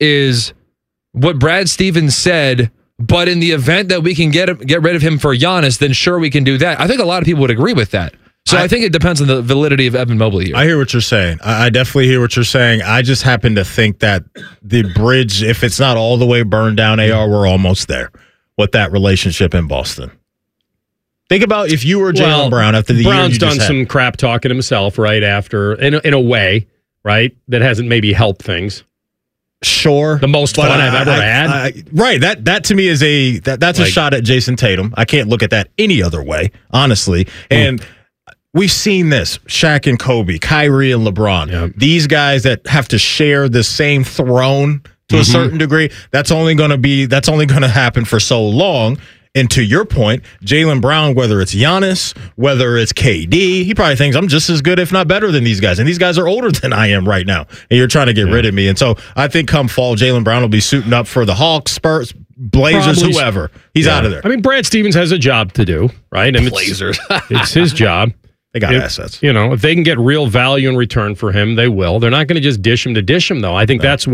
what Brad Stevens said, but in the event that we can get rid of him for Giannis, then sure, we can do that. I think a lot of people would agree with that. So I think it depends on the validity of Evan Mobley here. I hear what you're saying. I definitely hear what you're saying. I just happen to think that the bridge, if it's not all the way burned down, we're almost there with that relationship in Boston. Think about if you were Jaylen Brown after the Brown's year you done some crap talking himself right after, in a way, right, that hasn't maybe helped things. Sure, the most fun I've ever had. Right, that to me is that's a shot at Jason Tatum. I can't look at that any other way, honestly. And we've seen this: Shaq and Kobe, Kyrie and LeBron. Yep. These guys that have to share the same throne to a certain degree. That's only going to happen for so long. And to your point, Jaylen Brown, whether it's Giannis, whether it's KD, he probably thinks I'm just as good, if not better, than these guys. And these guys are older than I am right now. And you're trying to get rid of me. And so I think come fall, Jaylen Brown will be suiting up for the Hawks, Spurs, Blazers, probably, whoever. He's out of there. I mean, Brad Stevens has a job to do, right? And Blazers. It's his job. They got assets. You know, if they can get real value in return for him, they will. They're not going to just dish him to dish him, though. I think that's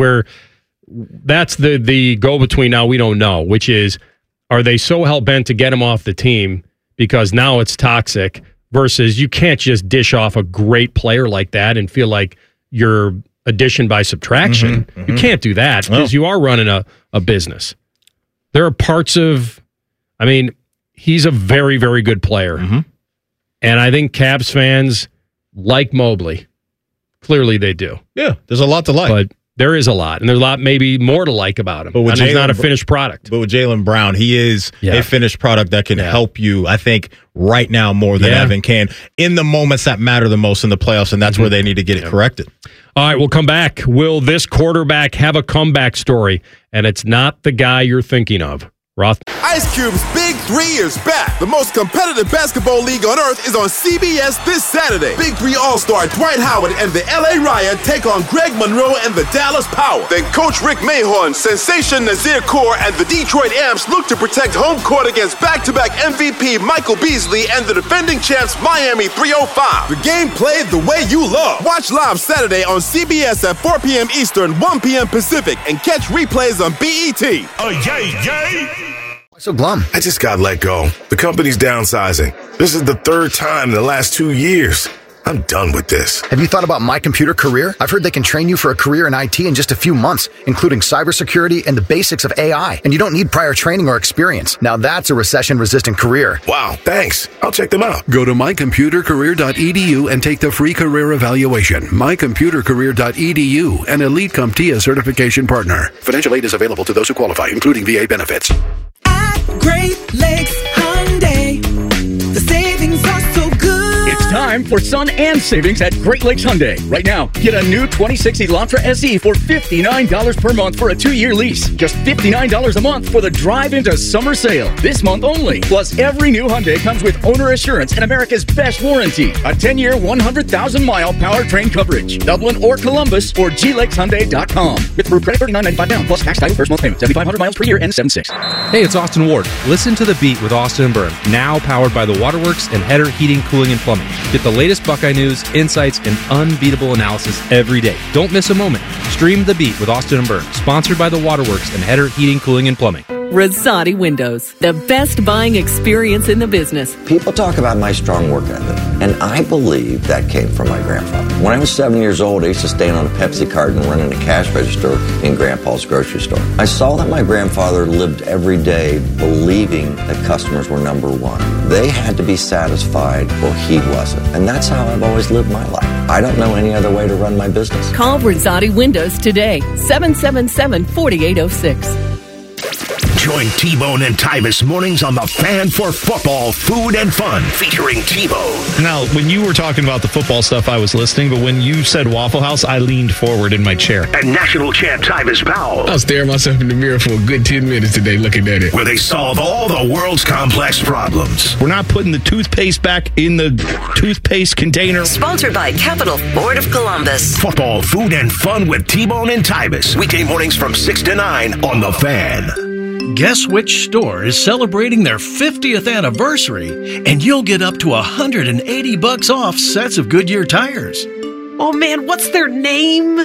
the go-between now we don't know, which is, are they so hell-bent to get him off the team because now it's toxic versus you can't just dish off a great player like that and feel like you're addition by subtraction. You can't do that because you are running a business. There are parts of, I mean, he's a very, very good player. And I think Cavs fans like Mobley. Clearly they do. Yeah, there's a lot to like. But there is a lot, and there's a lot maybe more to like about him. But he's not a finished product. But with Jaylen Brown, he is a finished product that can help you, I think, right now more than Evan can in the moments that matter the most in the playoffs, and that's where they need to get it corrected. All right, we'll come back. Will this quarterback have a comeback story? And it's not the guy you're thinking of. Roth. Ice Cube's Big 3 is back. The most competitive basketball league on earth is on CBS this Saturday. Big 3 All-Star Dwight Howard and the LA Riot take on Greg Monroe and the Dallas Power. Then Coach Rick Mahorn, Sensation Nazir Kaur, and the Detroit Amps look to protect home court against back-to-back MVP Michael Beasley and the defending champs Miami 305. The game played the way you love. Watch live Saturday on CBS at 4 p.m. Eastern, 1 p.m. Pacific, and catch replays on BET. Oh, yay! Why so glum? I just got let go. The company's downsizing. This is the third time in the last 2 years. I'm done with this. Have you thought about My Computer Career? I've heard they can train you for a career in IT in just a few months, including cybersecurity and the basics of AI. And you don't need prior training or experience. Now that's a recession-resistant career. Wow, thanks. I'll check them out. Go to mycomputercareer.edu and take the free career evaluation. Mycomputercareer.edu, an Elite CompTIA certification partner. Financial aid is available to those who qualify, including VA benefits. At Great Lakes Hyundai, the savings are so good. It's time for sun and savings at Great Lakes Hyundai. Right now, get a new 2060 Elantra SE for $59 per month for a 2-year lease. Just $59 a month for the drive into summer sale. This month only. Plus, every new Hyundai comes with owner assurance and America's best warranty. A 10-year, 100,000-mile powertrain coverage. Dublin or Columbus or glakeshyundai.com. With approved credit $39.95 down plus tax title first month payment. 7,500 miles per year and 7.6. Hey, it's Austin Ward. Listen to The Beat with Austin and Byrne. Now powered by the Waterworks and Header Heating, Cooling, and Plumbing. Get the latest Buckeye news, insights, and unbeatable analysis every day. Don't miss a moment. Stream The Beat with Austin and Byrne. Sponsored by the Waterworks and Header Heating, Cooling, and Plumbing. Rosati Windows, the best buying experience in the business. People talk about my strong work ethic, and I believe that came from my grandfather. When I was 7 years old, I used to stand on a Pepsi carton running a cash register in Grandpa's grocery store. I saw that my grandfather lived every day believing that customers were number one. They had to be satisfied or he wasn't. And that's how I've always lived my life. I don't know any other way to run my business. Call Rosati Windows today, 777-4806. Join T-Bone and Tyvis mornings on The Fan for football, food, and fun, featuring T-Bone. Now, when you were talking about the football stuff, I was listening, but when you said Waffle House, I leaned forward in my chair. And national champ Tyvis Powell. I was staring myself in the mirror for a good 10 minutes today looking at it. Where they solve all the world's complex problems. We're not putting the toothpaste back in the toothpaste container. Sponsored by Capital Ford of Columbus. Football, food, and fun with T-Bone and Tyvis. Weekday mornings from 6 to 9 on The Fan. Guess which store is celebrating their 50th anniversary, and you'll get up to $180 off sets of Goodyear tires. Oh man, what's their name?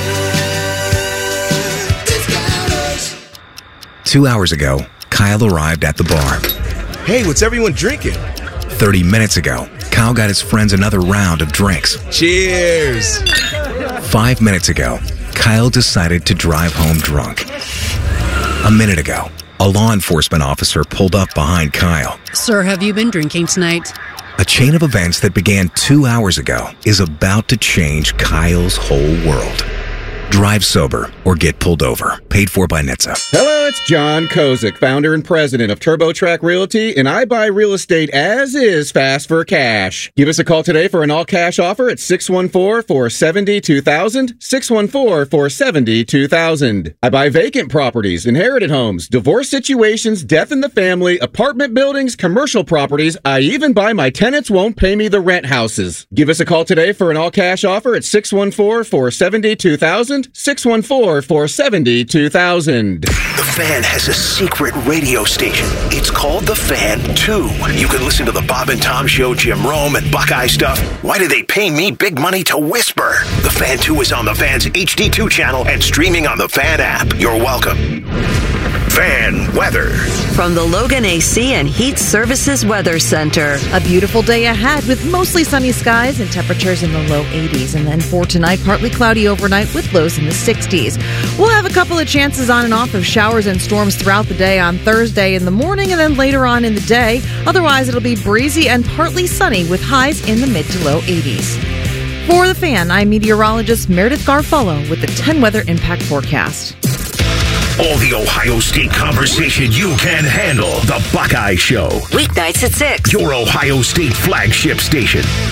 2 hours ago, Kyle arrived at the bar. Hey, what's everyone drinking? 30 minutes ago, Kyle got his friends another round of drinks. Cheers! 5 minutes ago, Kyle decided to drive home drunk. A minute ago, a law enforcement officer pulled up behind Kyle. Sir, have you been drinking tonight? A chain of events that began 2 hours ago is about to change Kyle's whole world. Drive sober or get pulled over. Paid for by NHTSA. Hello, it's John Kozik, founder and president of TurboTrack Realty, and I buy real estate as is fast for cash. Give us a call today for an all-cash offer at 614-470-2000, 614-470-2000. I buy vacant properties, inherited homes, divorce situations, death in the family, apartment buildings, commercial properties. I even buy my tenants won't pay me the rent houses. Give us a call today for an all-cash offer at 614-470-2000, 1-614-470-2000. The Fan has a secret radio station. It's called The Fan 2. You can listen to the Bob and Tom Show, Jim Rome, and Buckeye stuff. Why do they pay me big money to whisper? The Fan 2 is on the Fan's HD2 channel and streaming on the Fan app. You're welcome. Fan weather. From the Logan AC and Heat Services Weather Center. A beautiful day ahead with mostly sunny skies and temperatures in the low 80s. And then for tonight, partly cloudy overnight with lows in the 60s. We'll have a couple of chances on and off of showers and storms throughout the day on Thursday in the morning and then later on in the day. Otherwise, it'll be breezy and partly sunny with highs in the mid to low 80s. For the Fan, I'm meteorologist Meredith Garfolo with the 10 Weather Impact Forecast. All the Ohio State conversation you can handle. The Buckeye Show. Weeknights at 6. Your Ohio State flagship station.